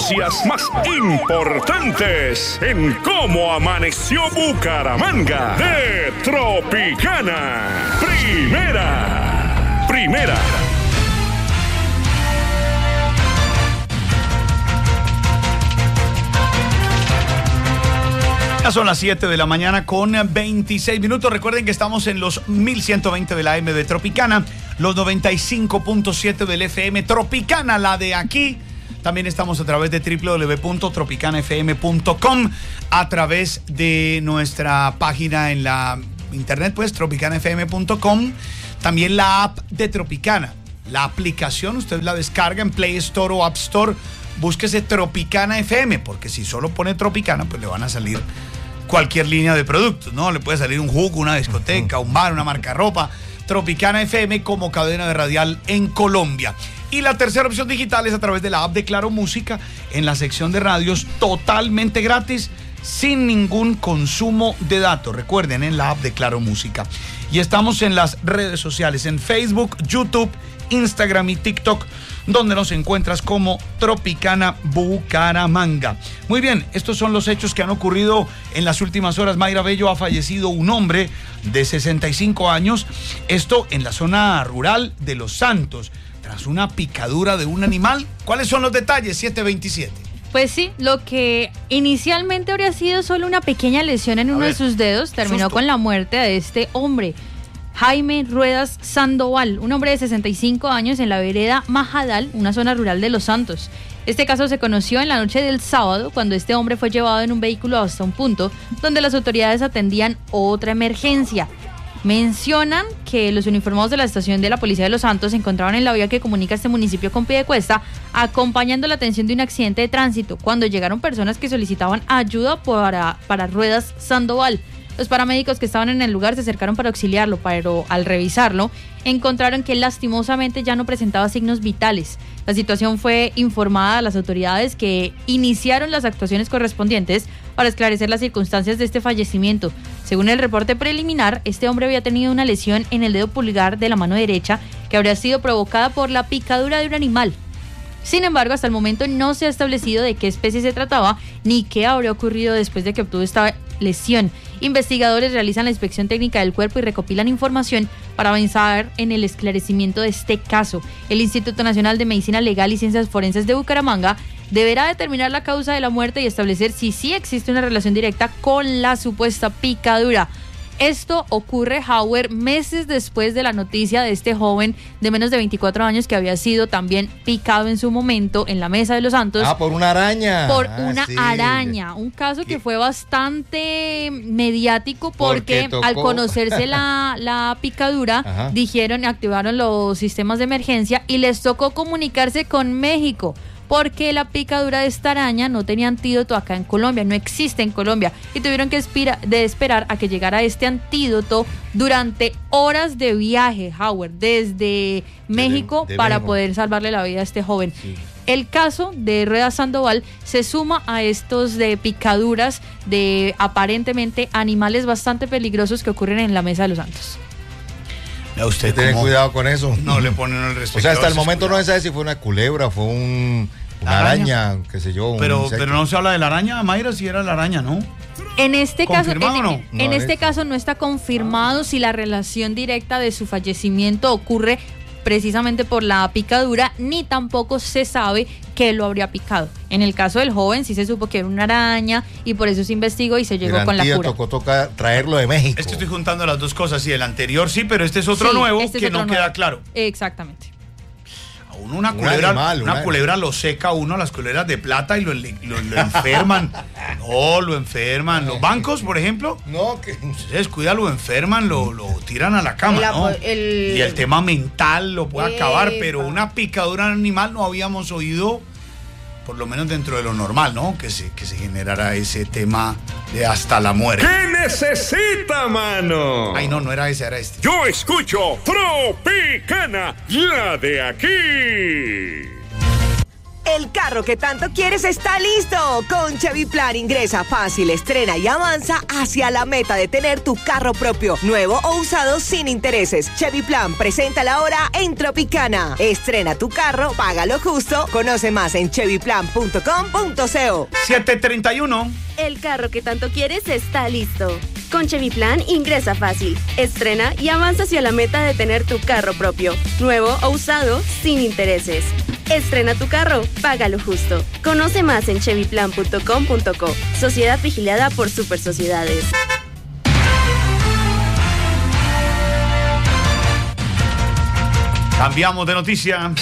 noticias más importantes en cómo amaneció Bucaramanga de Tropicana. Primera. Ya son las 7 de la mañana con 26 minutos. Recuerden que estamos en los 1120 de la AM de Tropicana, los 95.7 del FM Tropicana, la de aquí. También estamos a través de www.tropicanafm.com, a través de nuestra página en la internet, pues, tropicanafm.com. También la app de Tropicana, la aplicación, usted la descarga en Play Store o App Store. Búsquese Tropicana FM, porque si solo pone Tropicana, pues le van a salir cualquier línea de productos, ¿no? Le puede salir un jugo, una discoteca, un bar, una marca de ropa. Tropicana FM como cadena de radial en Colombia. Y la tercera opción digital es a través de la app de Claro Música, en la sección de radios, totalmente gratis, sin ningún consumo de datos. Recuerden, en la app de Claro Música. Y estamos en las redes sociales, en Facebook, YouTube, Instagram y TikTok, donde nos encuentras como Tropicana Bucaramanga. Muy bien, estos son los hechos que han ocurrido en las últimas horas. Mayra Bello, ha fallecido un hombre de 65 años, esto en la zona rural de Los Santos, tras una picadura de un animal. ¿Cuáles son los detalles? 727. Pues sí, lo que inicialmente habría sido solo una pequeña lesión en uno de sus dedos, terminó con la muerte de este hombre, Jaime Ruedas Sandoval, un hombre de 65 años en la vereda Majadal, una zona rural de Los Santos. Este caso se conoció en la noche del sábado, cuando este hombre fue llevado en un vehículo hasta un punto donde las autoridades atendían otra emergencia. Mencionan que los uniformados de la estación de la Policía de Los Santos se encontraban en la vía que comunica este municipio con Piedecuesta, acompañando la atención de un accidente de tránsito, cuando llegaron personas que solicitaban ayuda para Ruedas Sandoval. Los paramédicos que estaban en el lugar se acercaron para auxiliarlo, pero al revisarlo, encontraron que lastimosamente ya no presentaba signos vitales. La situación fue informada a las autoridades, que iniciaron las actuaciones correspondientes para esclarecer las circunstancias de este fallecimiento. Según el reporte preliminar, este hombre había tenido una lesión en el dedo pulgar de la mano derecha que habría sido provocada por la picadura de un animal. Sin embargo, hasta el momento no se ha establecido de qué especie se trataba ni qué habría ocurrido después de que obtuvo esta lesión. Investigadores realizan la inspección técnica del cuerpo y recopilan información para avanzar en el esclarecimiento de este caso. El Instituto Nacional de Medicina Legal y Ciencias Forenses de Bucaramanga deberá determinar la causa de la muerte y establecer si sí existe una relación directa con la supuesta picadura. Esto ocurre, Howard, meses después de la noticia de este joven de menos de 24 años que había sido también picado en su momento en la Mesa de los Santos. Por una araña. Araña. Un caso que fue bastante mediático porque al conocerse la picadura, dijeron y activaron los sistemas de emergencia y les tocó comunicarse con México, porque la picadura de esta araña no tenía antídoto acá en Colombia, no existe en Colombia, y tuvieron que esperar a que llegara este antídoto durante horas de viaje, Howard, desde México para poder salvarle la vida a este joven. Sí. El caso de Ruedas Sandoval se suma a estos de picaduras de aparentemente animales bastante peligrosos que ocurren en la Mesa de los Santos. Usted tiene cuidado con eso. No le ponen el respeto. O sea, hasta el momento no se sabe si fue una culebra, fue una araña, qué sé yo. Pero no se habla de la araña, Mayra, si era la araña, ¿no? En este caso, no? En este caso no está confirmado si la relación directa de su fallecimiento ocurre precisamente por la picadura, ni tampoco se sabe qué lo habría picado. En el caso del joven sí se supo que era una araña y por eso se investigó y se llegó con la cura. Toca traerlo de México. Es que estoy juntando las dos cosas, y el anterior sí, pero este es otro nuevo que no queda claro. Exactamente. A uno una culebra lo seca uno, las culebras de plata, y lo enferman. No, lo enferman. Los bancos, por ejemplo, se descuida, lo enferman, lo tiran a la cama, ¿no? Y el tema mental lo puede acabar, pero una picadura animal no habíamos oído, por lo menos dentro de lo normal, ¿no? Que se generara ese tema de hasta la muerte. ¿Qué necesita, mano? Ay, no era ese, era este. Yo escucho Tropicana, la de aquí. El carro que tanto quieres está listo. Con Chevy Plan ingresa fácil, estrena y avanza hacia la meta de tener tu carro propio, nuevo o usado sin intereses. Chevy Plan presenta la hora en Tropicana. Estrena tu carro, paga lo justo. Conoce más en chevyplan.com.co. 7:31. El carro que tanto quieres está listo. Con Chevy Plan ingresa fácil, estrena y avanza hacia la meta de tener tu carro propio, nuevo o usado, sin intereses. Estrena tu carro, paga lo justo. Conoce más en chevyplan.com.co. Sociedad vigilada por Super Sociedades. Cambiamos de noticia.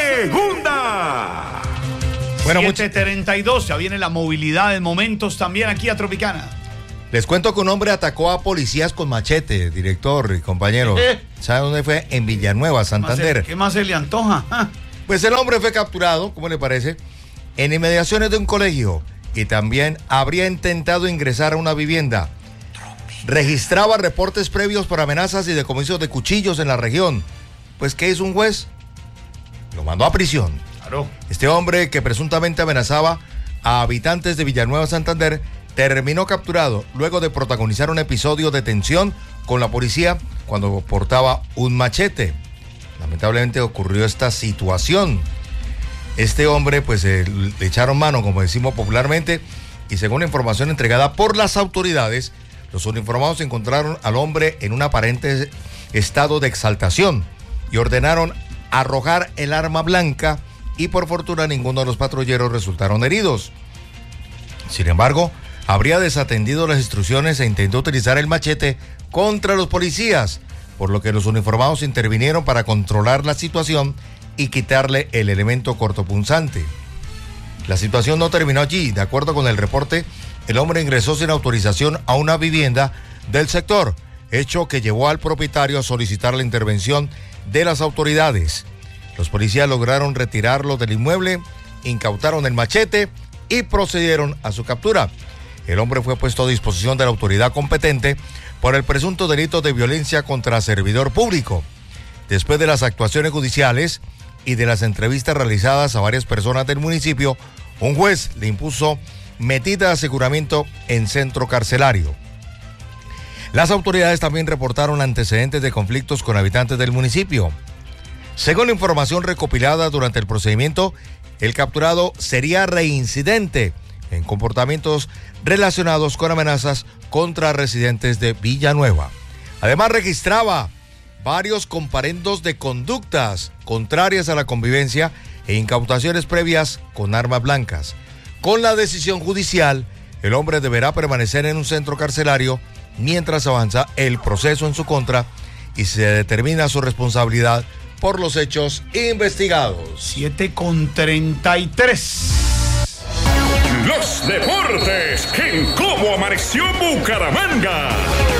Segunda. Bueno, 7:32. Ya viene la movilidad en momentos también aquí a Tropicana. Les cuento que un hombre atacó a policías con machete, director y compañeros. ¿Sabe dónde fue? En Villanueva, Santander. ¿Qué más se le antoja? Pues el hombre fue capturado, ¿cómo le parece? En inmediaciones de un colegio y también habría intentado ingresar a una vivienda. Registraba reportes previos por amenazas y decomisos de cuchillos en la región. Pues, ¿qué hizo un juez? Lo mandó a prisión. Claro. Este hombre, que presuntamente amenazaba a habitantes de Villanueva, Santander, terminó capturado luego de protagonizar un episodio de tensión con la policía cuando portaba un machete. Lamentablemente ocurrió esta situación. Este hombre, pues, le echaron mano, como decimos popularmente, y según la información entregada por las autoridades, los uniformados encontraron al hombre en un aparente estado de exaltación y ordenaron arrojar el arma blanca, y por fortuna ninguno de los patrulleros resultaron heridos. Sin embargo, habría desatendido las instrucciones e intentó utilizar el machete contra los policías, por lo que los uniformados intervinieron para controlar la situación y quitarle el elemento cortopunzante. La situación no terminó allí. De acuerdo con el reporte, el hombre ingresó sin autorización a una vivienda del sector, hecho que llevó al propietario a solicitar la intervención de las autoridades. Los policías lograron retirarlo del inmueble, incautaron el machete y procedieron a su captura. El hombre fue puesto a disposición de la autoridad competente por el presunto delito de violencia contra servidor público. Después de las actuaciones judiciales y de las entrevistas realizadas a varias personas del municipio, un juez le impuso medida de aseguramiento en centro carcelario. Las autoridades también reportaron antecedentes de conflictos con habitantes del municipio. Según la información recopilada durante el procedimiento, el capturado sería reincidente en comportamientos relacionados con amenazas contra residentes de Villanueva. Además, registraba varios comparendos de conductas contrarias a la convivencia e incautaciones previas con armas blancas. Con la decisión judicial, el hombre deberá permanecer en un centro carcelario mientras avanza el proceso en su contra y se determina su responsabilidad por los hechos investigados. 7:33. Los deportes en Cómo Amaneció Bucaramanga.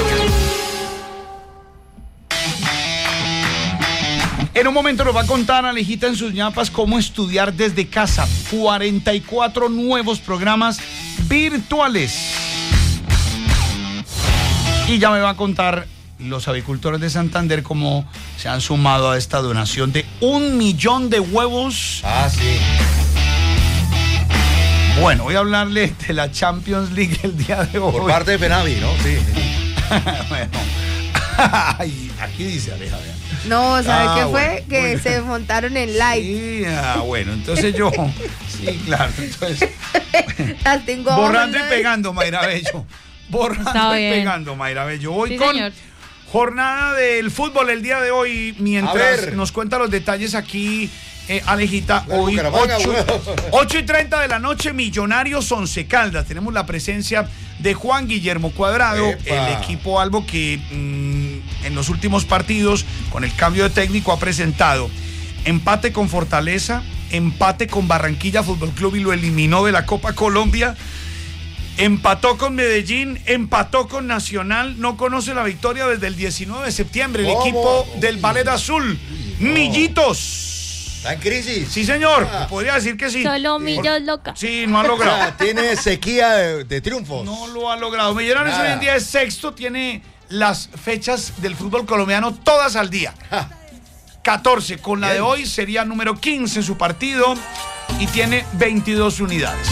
En un momento nos va a contar Alejita en sus ñapas cómo estudiar desde casa. 44 nuevos programas virtuales. Y ya me va a contar los avicultores de Santander cómo se han sumado a esta donación de 1 millón de huevos. Ah, sí. Bueno, voy a hablarle de la Champions League el día de hoy. Por parte de Fenavi, ¿no? Sí. Bueno. Ay, aquí dice Aleja, vean. No, ¿sabe qué fue? Bueno, que se montaron en live. Sí, bueno, entonces yo. Sí, claro, entonces. Las tengo Borrando y online. pegando, Mayra Bello. Borrando y pegando, Mayra Bello. Voy Sí, con señor. jornada del fútbol el día de hoy. Mientras nos cuenta los detalles aquí, Alejita, hoy Bucaramanga, 8:30 de la noche, Millonarios Once Caldas. Tenemos la presencia de Juan Guillermo Cuadrado, ¡Epa! el equipo albo que en los últimos partidos, con el cambio de técnico, ha presentado empate con Fortaleza, empate con Barranquilla Fútbol Club y lo eliminó de la Copa Colombia. Empató con Medellín, empató con Nacional, no conoce la victoria desde el 19 de septiembre. El ¿Cómo? equipo del Ballet Azul, No. Millitos. ¿Está en crisis? Sí, señor, Ah. podría decir que sí. Solo millos loca. Sí, no ha O logrado. sea, tiene sequía de triunfos. No lo ha logrado. Millonarios Nada. hoy en día es sexto, tiene las fechas del fútbol colombiano todas al día. Ja. 14, con la Bien. de hoy sería número 15 su partido. y tiene 22 unidades.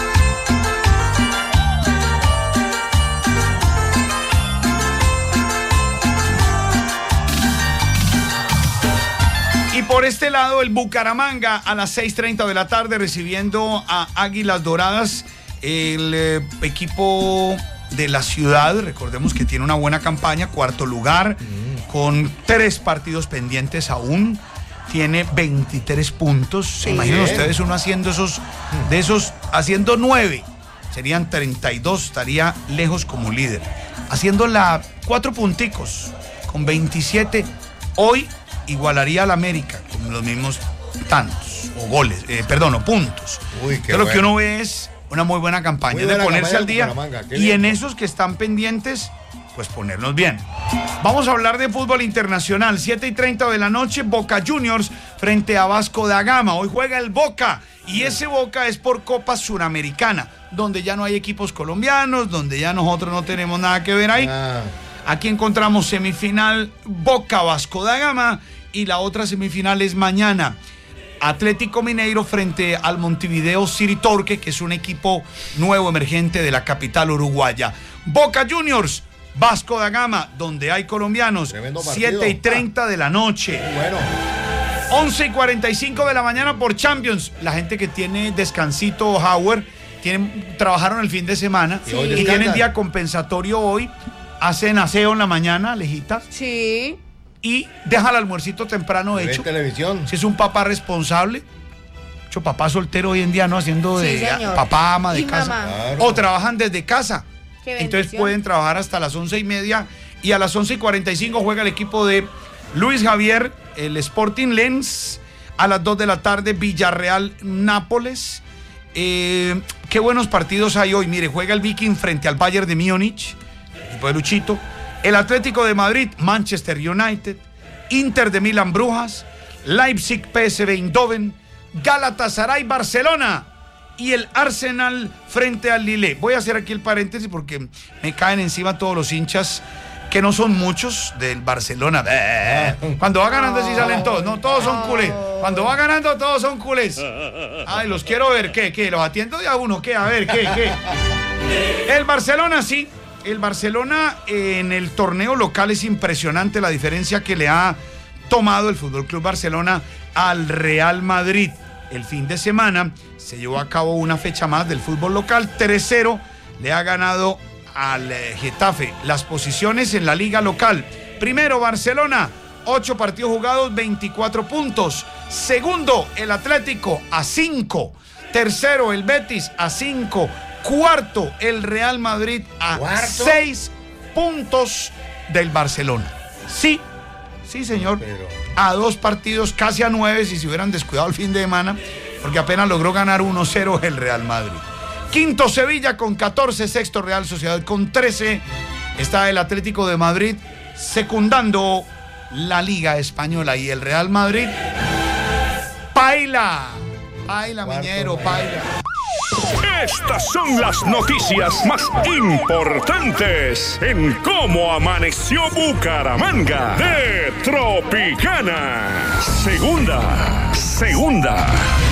Y por este lado, el Bucaramanga a las 6:30 de la tarde recibiendo a Águilas Doradas, el equipo de la ciudad. Recordemos que tiene una buena campaña, cuarto lugar, con 3 partidos pendientes aún. Tiene 23 puntos. ¿Se imaginan ustedes uno haciendo haciendo 9? Serían 32, estaría lejos como líder. Haciendo 4 punticos, con 27, hoy igualaría al América con los mismos tantos, o goles, o puntos. Uy, qué lo bueno. que uno ve es una muy buena campaña, de ponerse al día, y en esos que están pendientes, pues ponernos bien. Vamos a hablar de fútbol internacional. 7:30 de la noche, Boca Juniors frente a Vasco da Gama. Hoy juega el Boca, y ese Boca es por Copa Suramericana, donde ya no hay equipos colombianos, donde ya nosotros no tenemos nada que ver ahí. Aquí encontramos semifinal Boca Vasco da Gama, y la otra semifinal es mañana. Atlético Mineiro frente al Montevideo City Torque, que es un equipo nuevo emergente de la capital uruguaya. Boca Juniors, Vasco da Gama, donde hay colombianos. 7:30 de la noche. Bueno. 11:45 de la mañana por Champions. La gente que tiene descansito, Howard, trabajaron el fin de semana y tienen día compensatorio hoy. Hacen aseo en la mañana, Alejita. Sí. Y deja el almuercito temprano hecho. Televisión. Si es un papá responsable, mucho papá soltero hoy en día, ¿no? Haciendo de papá, ama de casa. Claro. O trabajan desde casa. Qué Entonces bendición. pueden trabajar hasta las 11:30, y a las 11:45 juega el equipo de Luis Javier, el Sporting Lens. A las 2 de la tarde, Villarreal Nápoles. Qué buenos partidos hay hoy. Mire, juega el Viking frente al Bayern de Múnich, el equipo de Luchito. El Atlético de Madrid, Manchester United. Inter de Milán, Brujas. Leipzig, PSV Eindhoven. Galatasaray, Barcelona. Y el Arsenal frente al Lille. Voy a hacer aquí el paréntesis porque me caen encima todos los hinchas, que no son muchos, del Barcelona. Cuando va ganando sí salen todos. No, todos son culés. Cuando va ganando todos son culés. Ay, los quiero ver. ¿Qué? ¿Los atiendo de a uno? ¿Qué? A ver, ¿qué? El Barcelona sí. El Barcelona en el torneo local es impresionante la diferencia que le ha tomado el Fútbol Club Barcelona al Real Madrid. El fin de semana se llevó a cabo una fecha más del fútbol local. 3-0 le ha ganado al Getafe. Las posiciones en la liga local: primero Barcelona, 8 partidos jugados, 24 puntos. Segundo el Atlético, a 5. Tercero el Betis, a 5. Cuarto el Real Madrid, a 6 puntos del Barcelona. Sí, señor. A 2 partidos, casi a 9 si se hubieran descuidado el fin de semana, porque apenas logró ganar 1-0 el Real Madrid. Quinto Sevilla con 14, sexto Real Sociedad con 13. Está el Atlético de Madrid secundando la Liga Española, y el Real Madrid paila, Miñero, paila. Estas son las noticias más importantes en Cómo Amaneció Bucaramanga de Tropicana. Segunda.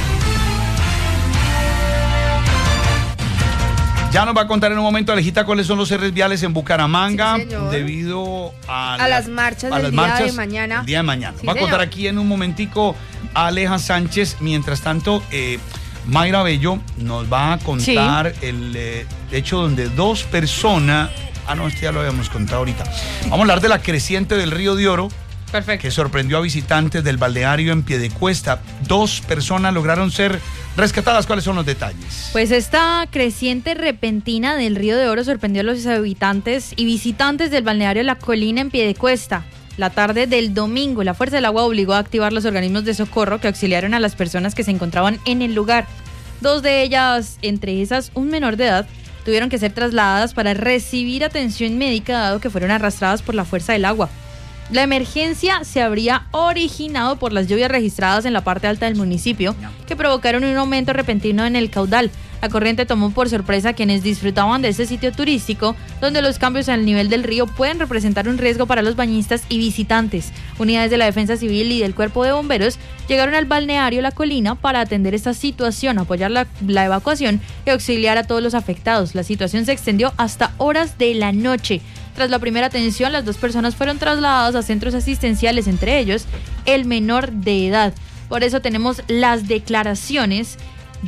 Ya nos va a contar en un momento, Alejita, cuáles son los cierres viales en Bucaramanga, Sí, señor. debido a las marchas del día de mañana. El día de mañana. Sí, Va a contar señor. aquí en un momentico a Aleja Sánchez. Mientras tanto, Mayra Bello nos va a contar el hecho donde 2 personas... este ya lo habíamos contado ahorita. Vamos a hablar de la creciente del Río de Oro. Perfecto. Que sorprendió a visitantes del balneario en Piedecuesta. 2 personas lograron ser rescatadas. ¿Cuáles son los detalles? Pues esta creciente repentina del Río de Oro sorprendió a los habitantes y visitantes del balneario La Colina en Piedecuesta. La tarde del domingo, la Fuerza del Agua obligó a activar los organismos de socorro que auxiliaron a las personas que se encontraban en el lugar. 2 de ellas, entre esas un menor de edad, tuvieron que ser trasladadas para recibir atención médica, dado que fueron arrastradas por la fuerza del agua. La emergencia se habría originado por las lluvias registradas en la parte alta del municipio, que provocaron un aumento repentino en el caudal. La corriente tomó por sorpresa a quienes disfrutaban de este sitio turístico, donde los cambios en el nivel del río pueden representar un riesgo para los bañistas y visitantes. Unidades de la Defensa Civil y del Cuerpo de Bomberos llegaron al balneario La Colina para atender esta situación, apoyar la evacuación y auxiliar a todos los afectados. La situación se extendió hasta horas de la noche. Tras la primera atención, las 2 personas fueron trasladadas a centros asistenciales, entre ellos el menor de edad. Por eso tenemos las declaraciones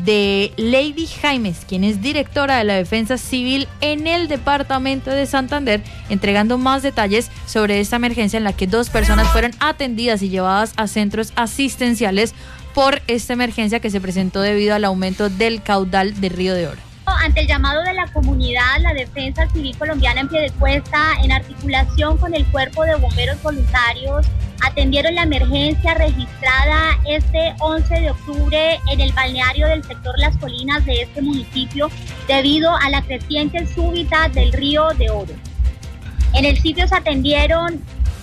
de Lady Jaimes, quien es directora de la Defensa Civil en el departamento de Santander, entregando más detalles sobre esta emergencia en la que 2 personas fueron atendidas y llevadas a centros asistenciales por esta emergencia que se presentó debido al aumento del caudal del Río de Oro. Ante el llamado de la comunidad, la Defensa Civil Colombiana en Piedecuesta, en articulación con el Cuerpo de Bomberos Voluntarios, atendieron la emergencia registrada este 11 de octubre en el balneario del sector Las Colinas de este municipio debido a la creciente súbita del Río de Oro. En el sitio se atendieron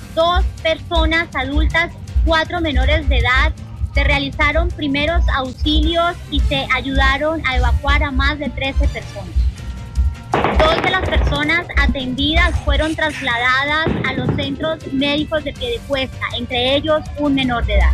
2 personas adultas, 4 menores de edad. Se realizaron primeros auxilios y se ayudaron a evacuar a más de 13 personas. 2 de las personas atendidas fueron trasladadas a los centros médicos de Piedecuesta, entre ellos un menor de edad.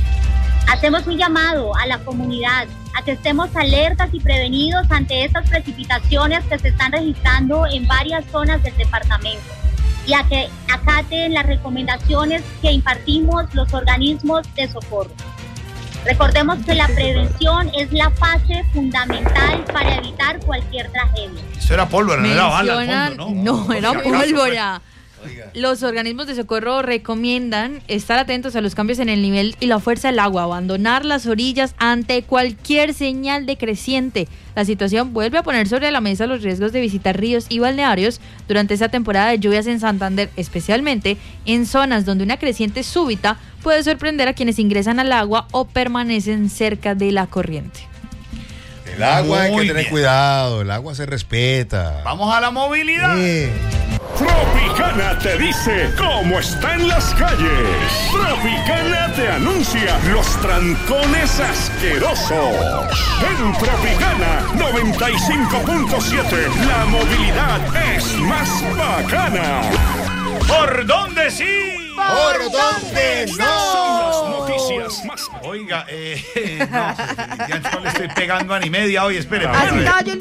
Hacemos un llamado a la comunidad a que estemos alertas y prevenidos ante estas precipitaciones que se están registrando en varias zonas del departamento y a que acaten las recomendaciones que impartimos los organismos de socorro. Recordemos que la prevención es la fase fundamental para evitar cualquier tragedia. Eso era pólvora, no era bala al fondo, ¿no? No, era pólvora. Los organismos de socorro recomiendan estar atentos a los cambios en el nivel y la fuerza del agua, abandonar las orillas ante cualquier señal de creciente. La situación vuelve a poner sobre la mesa los riesgos de visitar ríos y balnearios durante esta temporada de lluvias en Santander, especialmente en zonas donde una creciente súbita puede sorprender a quienes ingresan al agua o permanecen cerca de la corriente. El agua hay que tener cuidado, el agua se respeta. Vamos a la movilidad. Tropicana te dice cómo están las calles. Tropicana te anuncia los trancones asquerosos. En Tropicana 95.7, la movilidad es más bacana. ¿Por dónde sí? ¿Por dónde Son no? las noticias más... Oiga, no le estoy pegando a ni media hoy, espere. Así estaba yo